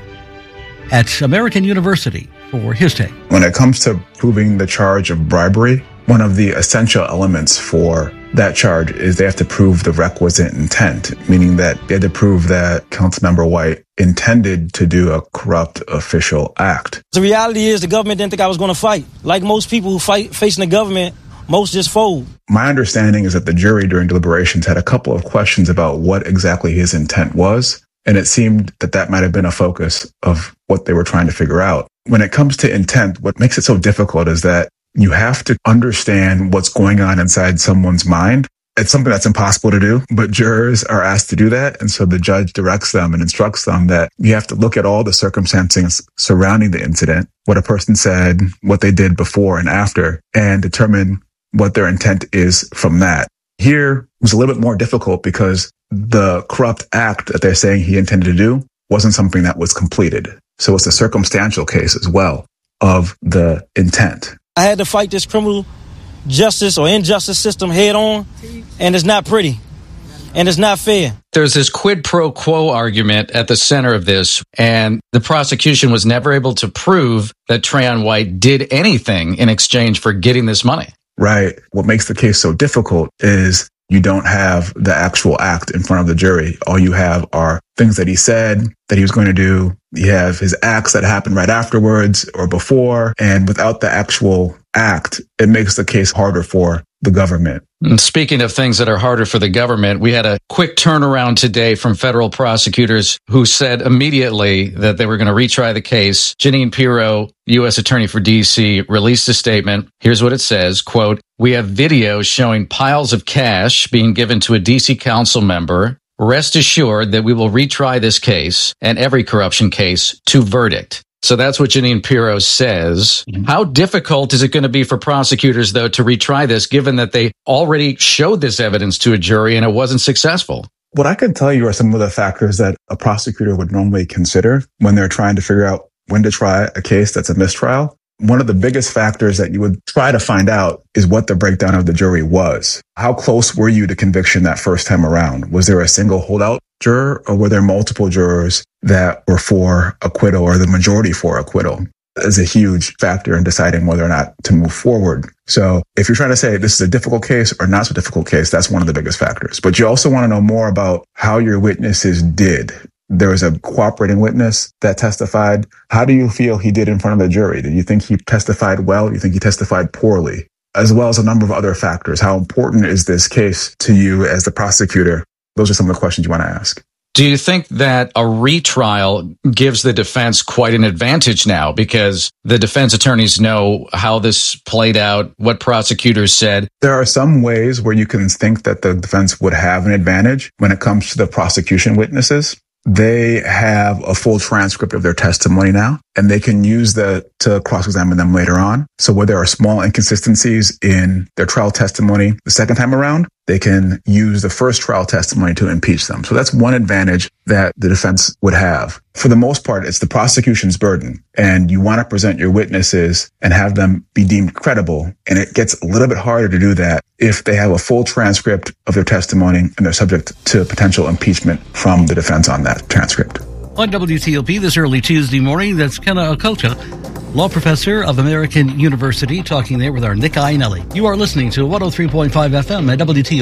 at American University, for his take. When it comes to proving the charge of bribery, one of the essential elements for that charge is they have to prove the requisite intent, meaning that they had to prove that Councilmember White intended to do a corrupt official act. The reality is the government didn't think I was going to fight. Like most people who fight facing the government, most just fold. My understanding is that the jury during deliberations had a couple of questions about what exactly his intent was, and it seemed that that might have been a focus of what they were trying to figure out. When it comes to intent, what makes it so difficult is that you have to understand what's going on inside someone's mind. It's something that's impossible to do, but jurors are asked to do that. And so the judge directs them and instructs them that you have to look at all the circumstances surrounding the incident, what a person said, what they did before and after, and determine what their intent is from that. Here it was a little bit more difficult because the corrupt act that they're saying he intended to do wasn't something that was completed. So it's a circumstantial case as well of the intent. I had to fight this criminal justice or injustice system head on, and it's not pretty, and it's not fair. There's this quid pro quo argument at the center of this, and the prosecution was never able to prove that Trayon White did anything in exchange for getting this money. Right. What makes the case so difficult is you don't have the actual act in front of the jury. All you have are things that he said that he was going to do. You have his acts that happened right afterwards or before. And without the actual act, it makes the case harder for the government. And speaking of things that are harder for the government, we had a quick turnaround today from federal prosecutors who said immediately that they were going to retry the case. Jeanine Pirro, U.S. Attorney for D.C., released a statement. Here's what it says, quote, "We have videos showing piles of cash being given to a D.C. council member. Rest assured that we will retry this case and every corruption case to verdict." So that's what Jeanine Pirro says. How difficult is it going to be for prosecutors, though, to retry this, given that they already showed this evidence to a jury and it wasn't successful? What I can tell you are some of the factors that a prosecutor would normally consider when they're trying to figure out when to try a case that's a mistrial. One of the biggest factors that you would try to find out is what the breakdown of the jury was. How close were you to conviction that first time around? Was there a single holdout juror, or were there multiple jurors that were for acquittal or the majority for acquittal? That is a huge factor in deciding whether or not to move forward. So if you're trying to say this is a difficult case or not so difficult case, that's one of the biggest factors. But you also want to know more about how your witnesses did. There was a cooperating witness that testified. How do you feel he did in front of the jury? Do you think he testified well? Do you think he testified poorly? As well as a number of other factors. How important is this case to you as the prosecutor? Those are some of the questions you want to ask. Do you think that a retrial gives the defense quite an advantage now because the defense attorneys know how this played out, what prosecutors said? There are some ways where you can think that the defense would have an advantage when it comes to the prosecution witnesses. They have a full transcript of their testimony now, and they can use that to cross-examine them later on. So where there are small inconsistencies in their trial testimony the second time around, they can use the first trial testimony to impeach them. So that's one advantage that the defense would have. For the most part, it's the prosecution's burden, and you want to present your witnesses and have them be deemed credible. And it gets a little bit harder to do that if they have a full transcript of their testimony and they're subject to potential impeachment from the defense on that transcript. On WTOP this early Tuesday morning, that's Kenna Okocha, law professor of American University, talking there with our Nick Iannelli. You are listening to 103.5 FM at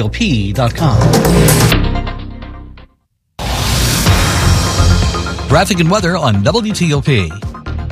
WTOP.com. Traffic and weather on WTOP.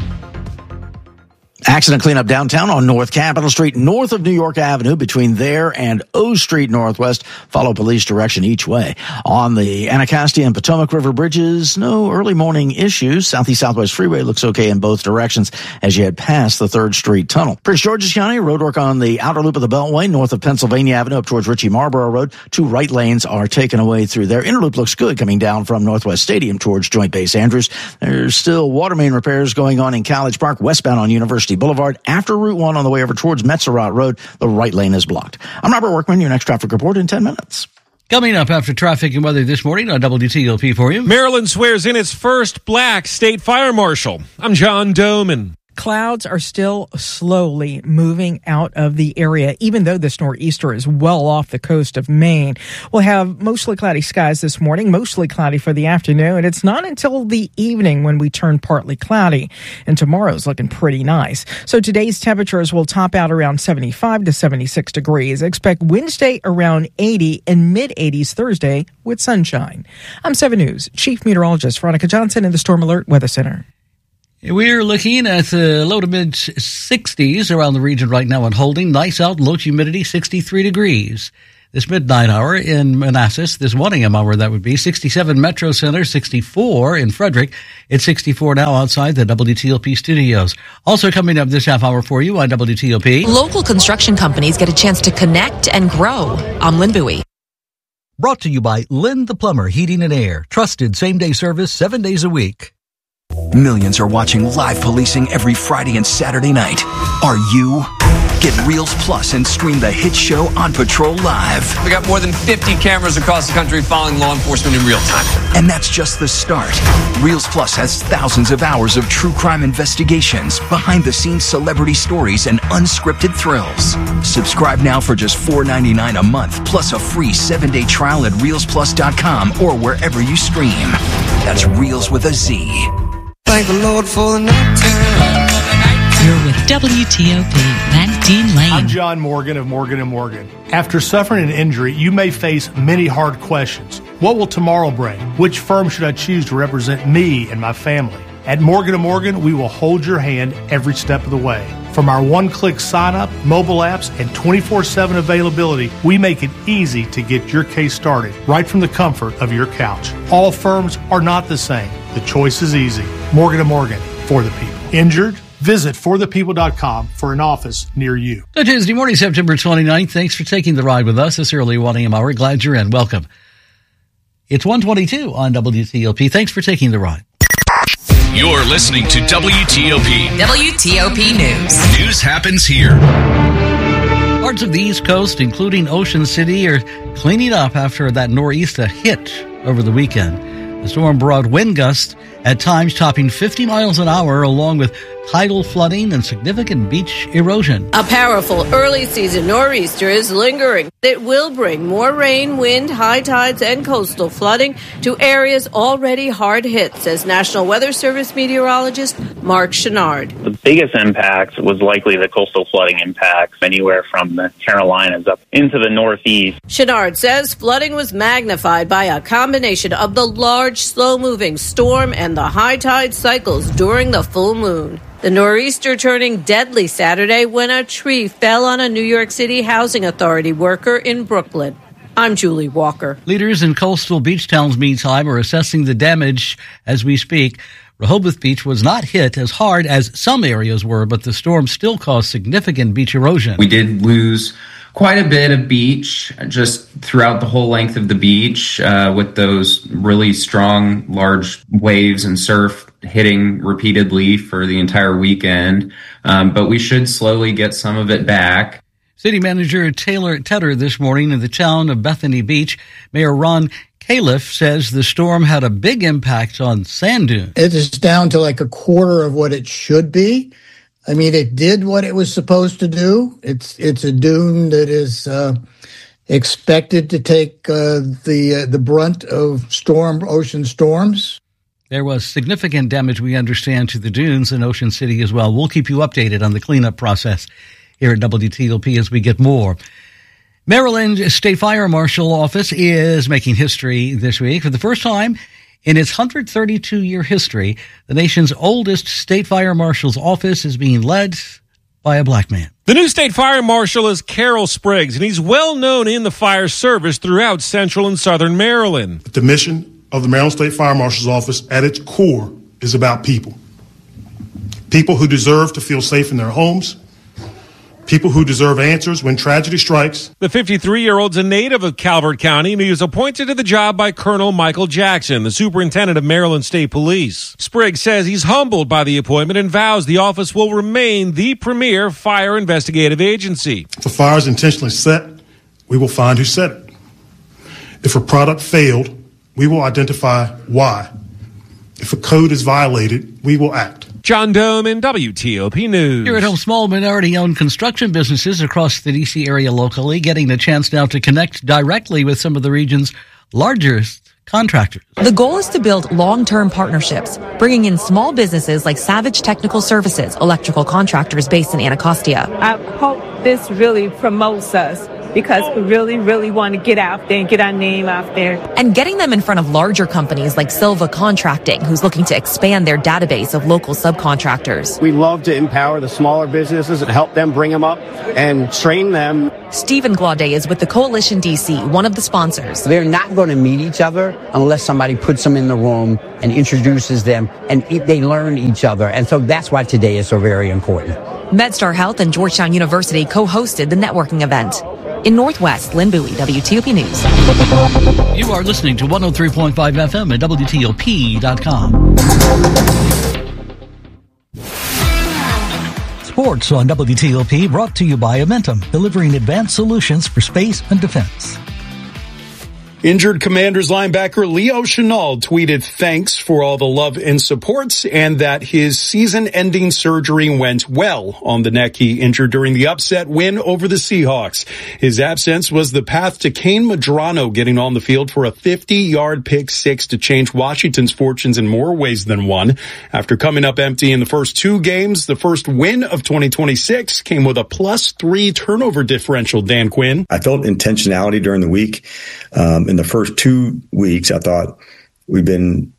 Accident cleanup downtown on North Capitol Street, north of New York Avenue, between there and O Street Northwest. Follow police direction each way. On the Anacostia and Potomac River bridges, no early morning issues. Southeast-Southwest Freeway looks okay in both directions as you head past the 3rd Street Tunnel. Prince George's County, roadwork on the outer loop of the Beltway, north of Pennsylvania Avenue up towards Ritchie Marlborough Road. 2 right lanes are taken away through there. Inner loop looks good coming down from Northwest Stadium towards Joint Base Andrews. There's still water main repairs going on in College Park, westbound on University Boulevard. After Route 1 on the way over towards Metzerat Road, the right lane is blocked. I'm Robert Workman, your next traffic report in 10 minutes. Coming up after traffic and weather this morning on WTOP for you. Maryland swears in its first black state fire marshal. I'm John Doman. Clouds are still slowly moving out of the area, even though this nor'easter is well off the coast of Maine. We'll have mostly cloudy skies this morning, mostly cloudy for the afternoon. It's not until the evening when we turn partly cloudy, and tomorrow's looking pretty nice. So today's temperatures will top out around 75 to 76 degrees. Expect Wednesday around 80 and mid-80s Thursday with sunshine. I'm 7 News Chief Meteorologist Veronica Johnson in the Storm Alert Weather Center. We're looking at the low to mid 60s around the region right now and holding. Nice out, low humidity, 63 degrees. This midnight hour in Manassas, this 1 a.m. hour, that would be 67 Metro Center, 64 in Frederick. It's 64 now outside the WTOP studios. Also coming up this half hour for you on WTOP. Local construction companies get a chance to connect and grow. I'm Lynn Bowie. Brought to you by Lynn the Plumber Heating and Air. Trusted same-day service 7 days a week. Millions are watching live policing every Friday and Saturday night. Are you? Get Reels Plus and stream the hit show On Patrol live. We got more than 50 cameras across the country following law enforcement in real time. And that's just the start. Reels Plus has thousands of hours of true crime investigations, behind-the-scenes celebrity stories, and unscripted thrills. Subscribe now for just $4.99 a month, plus a free 7-day trial at ReelsPlus.com or wherever you stream. That's Reels with a Z. Thank the Lord for the night time. You're with WTOP and Dean Lane. I'm John Morgan of Morgan & Morgan. After suffering an injury, you may face many hard questions. What will tomorrow bring? Which firm should I choose to represent me and my family? At Morgan & Morgan, we will hold your hand every step of the way. From our one-click sign-up, mobile apps, and 24/7 availability, we make it easy to get your case started right from the comfort of your couch. All firms are not the same. The choice is easy. Morgan & Morgan, for the people. Injured? Visit forthepeople.com for an office near you. Tuesday morning, September 29th. Thanks for taking the ride with us this early 1 a.m. hour. Glad you're in. Welcome. It's 1:22 on WTOP. Thanks for taking the ride. You're listening to WTOP. WTOP News. News happens here. Parts of the East Coast, including Ocean City, are cleaning up after that nor'easter hit over the weekend. The storm brought wind gusts at times topping 50 miles an hour, along with tidal flooding and significant beach erosion. A powerful early season nor'easter is lingering. It will bring more rain, wind, high tides, and coastal flooding to areas already hard hit, says National Weather Service meteorologist Mark Chenard. The biggest impact was likely the coastal flooding impacts, anywhere from the Carolinas up into the Northeast. Chenard says flooding was magnified by a combination of the large, slow-moving storm and the high tide cycles during the full moon. The nor'easter turning deadly Saturday when a tree fell on a New York City Housing Authority worker in Brooklyn. I'm Julie Walker. Leaders in coastal beach towns, meantime, are assessing the damage as we speak. Rehoboth Beach was not hit as hard as some areas were, but the storm still caused significant beach erosion. We did lose quite a bit of beach just throughout the whole length of the beach with those really strong, large waves and surf hitting repeatedly for the entire weekend. But we should slowly get some of it back. City Manager Taylor Tedder this morning in the town of Bethany Beach. Mayor Ron Califf says the storm had a big impact on sand dunes. It is down to like a quarter of what it should be. I mean, it did what it was supposed to do. It's a dune that is expected to take the brunt of ocean storms. There was significant damage, we understand, to the dunes in Ocean City as well. We'll keep you updated on the cleanup process here at WTOP as we get more. Maryland State Fire Marshal Office is making history this week. For the first time in its 132-year history, the nation's oldest State Fire Marshal's office is being led by a black man. The new State Fire Marshal is Carol Spriggs, and he's well known in the fire service throughout central and southern Maryland. The mission of the Maryland State Fire Marshal's Office at its core is about people. People who deserve to feel safe in their homes. People who deserve answers when tragedy strikes. The 53-year-old's a native of Calvert County, and he was appointed to the job by Colonel Michael Jackson, the superintendent of Maryland State Police. Spriggs says he's humbled by the appointment and vows the office will remain the premier fire investigative agency. If a fire is intentionally set, we will find who set it. If a product failed, we will identify why. If a code is violated, we will act. John Doman, WTOP News. Here at home, small minority-owned construction businesses across the D.C. area locally getting the chance now to connect directly with some of the region's largest contractors. The goal is to build long-term partnerships, bringing in small businesses like Savage Technical Services, electrical contractors based in Anacostia. I hope this really promotes us, because we really, really want to get out there and get our name out there. And getting them in front of larger companies like Silva Contracting, who's looking to expand their database of local subcontractors. We love to empower the smaller businesses and help them bring them up and train them. Stephen Glaudet is with the Coalition DC, one of the sponsors. They're not going to meet each other unless somebody puts them in the room and introduces them, and they learn each other. And so that's why today is so very important. MedStar Health and Georgetown University co-hosted the networking event. In Northwest, Lynn Bowie, WTOP News. You are listening to 103.5 FM at WTOP.com. Sports on WTOP brought to you by Amentum, delivering advanced solutions for space and defense. Injured Commanders linebacker Leo Chenal tweeted thanks for all the love and support and that his season-ending surgery went well on the neck he injured during the upset win over the Seahawks. His absence was the path to Kane Medrano getting on the field for a 50-yard pick six to change Washington's fortunes in more ways than one. After coming up empty in the first two games, the first win of 2026 came with a +3 turnover differential, Dan Quinn. I felt intentionality during the week. In the first 2 weeks, I thought we've been,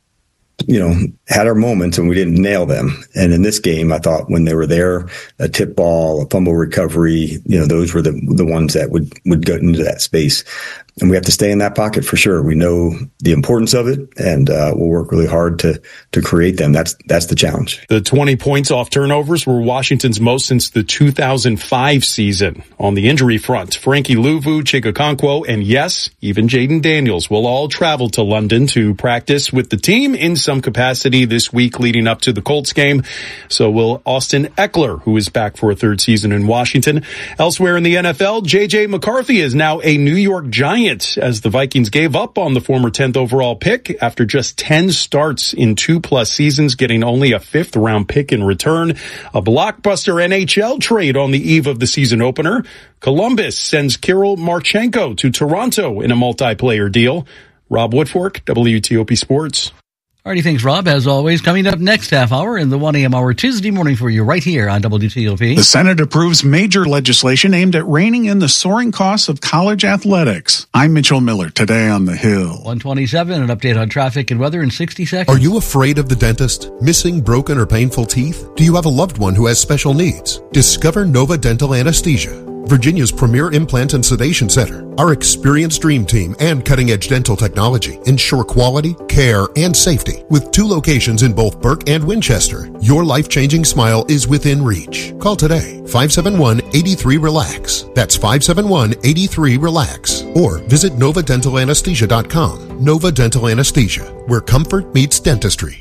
had our moments and we didn't nail them. And in this game, I thought when they were there, a tip ball, a fumble recovery, those were the ones that would go into that space. And we have to stay in that pocket for sure. We know the importance of it, and we'll work really hard to create them. That's the challenge. The 20 points off turnovers were Washington's most since the 2005 season. On the injury front, Frankie Luvu, Chig Okonkwo, and yes, even Jaden Daniels will all travel to London to practice with the team in some capacity this week leading up to the Colts game. So will Austin Eckler, who is back for a third season in Washington. Elsewhere in the NFL, J.J. McCarthy is now a New York Giant as the Vikings gave up on the former 10th overall pick after just 10 starts in 2+ seasons, getting only a 5th round pick in return. A blockbuster NHL trade on the eve of the season opener. Columbus sends Kirill Marchenko to Toronto in a multiplayer deal. Rob Woodfork, WTOP Sports. Alrighty, thanks, Rob. As always, coming up next half hour in the 1 a.m. hour Tuesday morning for you right here on WTOP. The Senate approves major legislation aimed at reining in the soaring costs of college athletics. I'm Mitchell Miller, today on The Hill. 127, an update on traffic and weather in 60 seconds. Are you afraid of the dentist? Missing broken or painful teeth? Do you have a loved one who has special needs? Discover Nova Dental Anesthesia, Virginia's premier implant and sedation center. Our experienced dream team and cutting-edge dental technology ensure quality, care, and safety. With 2 locations in both Burke and Winchester, your life-changing smile is within reach. Call today, 571-83-RELAX. That's 571-83-RELAX. Or visit NovaDentalAnesthesia.com. Nova Dental Anesthesia, where comfort meets dentistry.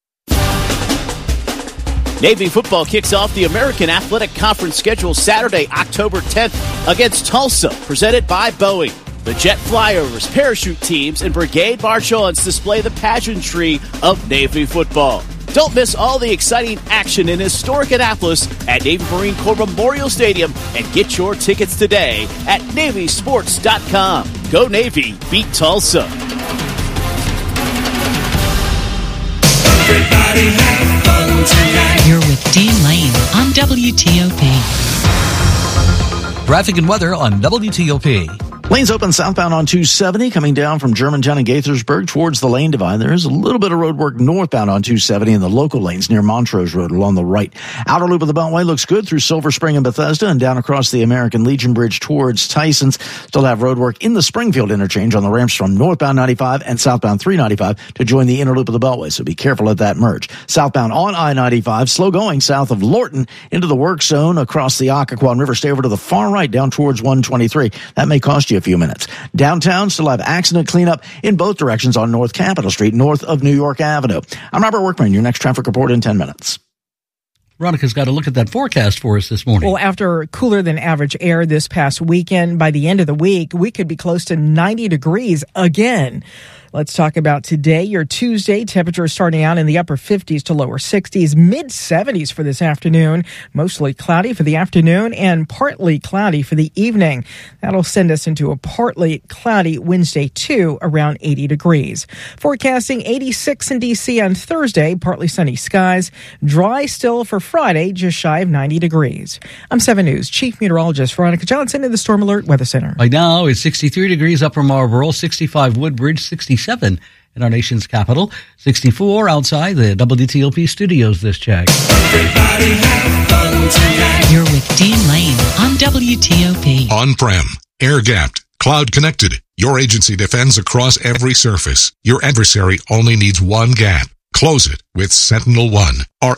Navy football kicks off the American Athletic Conference schedule Saturday, October 10th against Tulsa, presented by Boeing. The jet flyovers, parachute teams, and brigade march-ons display the pageantry of Navy football. Don't miss all the exciting action in historic Annapolis at Navy Marine Corps Memorial Stadium and get your tickets today at NavySports.com. Go Navy, beat Tulsa. Everybody have fun tonight. You're with Dean Lane on WTOP. Traffic and weather on WTOP. Lanes open southbound on 270 coming down from Germantown and Gaithersburg towards the lane divide. There is a little bit of road work northbound on 270 in the local lanes near Montrose Road along the right. Outer loop of the Beltway looks good through Silver Spring and Bethesda and down across the American Legion Bridge towards Tysons. Still have road work in the Springfield interchange on the ramps from northbound 95 and southbound 395 to join the inner loop of the Beltway, so be careful at that merge. Southbound on I-95, slow going south of Lorton into the work zone across the Occoquan River. Stay over to the far right down towards 123. That may cost you a few minutes. Downtown still have accident cleanup in both directions on North Capitol Street, north of New York Avenue. I'm Robert Workman, your next traffic report in 10 minutes. Veronica's got to look at that forecast for us this morning. Well, after cooler than average air this past weekend, by the end of the week, we could be close to 90 degrees again. Let's talk about today, your Tuesday. Temperatures starting out in the upper 50s to lower 60s, mid 70s for this afternoon. Mostly cloudy for the afternoon and partly cloudy for the evening. That'll send us into a partly cloudy Wednesday, too, around 80 degrees. Forecasting 86 in D.C. on Thursday, partly sunny skies. Dry still for Friday, just shy of 90 degrees. I'm 7 News Chief Meteorologist Veronica Johnson in the Storm Alert Weather Center. Right now, it's 63 degrees Upper Marlboro, 65 Woodbridge, 67 in our nation's capital, 64 outside the WTOP studios this check. Everybody have fun tonight. You're with Dean Lane on WTOP. On-prem, air-gapped, cloud-connected. Your agency defends across every surface. Your adversary only needs one gap. Close it with SentinelOne. Our